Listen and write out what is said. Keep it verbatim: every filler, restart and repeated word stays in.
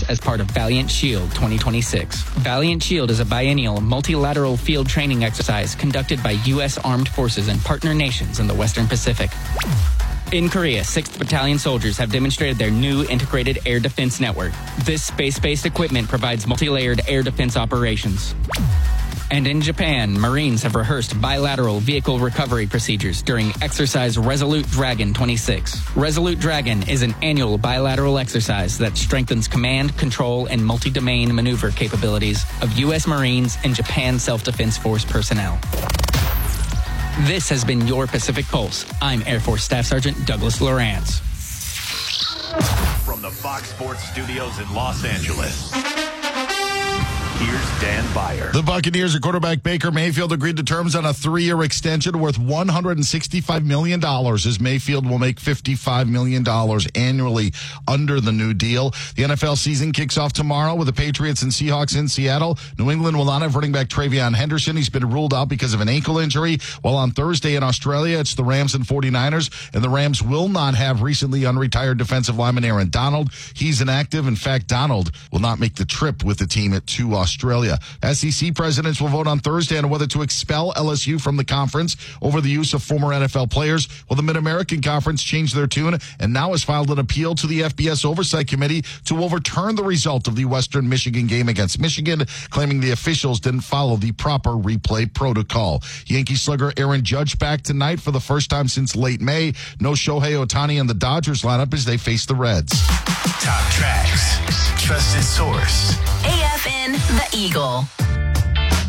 as part of Valiant Shield twenty twenty-six. Valiant Shield is a biennial multilateral field training exercise conducted by U S Armed Forces and partner nations in the Western Pacific. In Korea, sixth Battalion soldiers have demonstrated their new integrated air defense network. This space-based equipment provides multi-layered air defense operations. And in Japan, Marines have rehearsed bilateral vehicle recovery procedures during Exercise Resolute Dragon twenty-six. Resolute Dragon is an annual bilateral exercise that strengthens command, control, and multi-domain maneuver capabilities of U S Marines and Japan Self-Defense Force personnel. This has been your Pacific Pulse. I'm Air Force Staff Sergeant Douglas Lawrence. From the Fox Sports Studios in Los Angeles, here's Dan Beyer. The Buccaneers and quarterback Baker Mayfield agreed to terms on a three-year extension worth one hundred sixty-five million dollars, as Mayfield will make fifty-five million dollars annually under the new deal. The N F L season kicks off tomorrow with the Patriots and Seahawks in Seattle. New England will not have running back TreVeyon Henderson. He's been ruled out because of an ankle injury. While on Thursday in Australia, it's the Rams and forty-niners, and the Rams will not have recently unretired defensive lineman Aaron Donald. He's inactive. In fact, Donald will not make the trip with the team to Australia. S E C presidents will vote on Thursday on whether to expel L S U from the conference over the use of former N F L players. Well, the Mid-American Conference changed their tune and now has filed an appeal to the F B S Oversight Committee to overturn the result of the Western Michigan game against Michigan, claiming the officials didn't follow the proper replay protocol. Yankee slugger Aaron Judge back tonight for the first time since late May. No Shohei Ohtani in the Dodgers lineup as they face the Reds. Top tracks, trusted source. A F N The Eagle.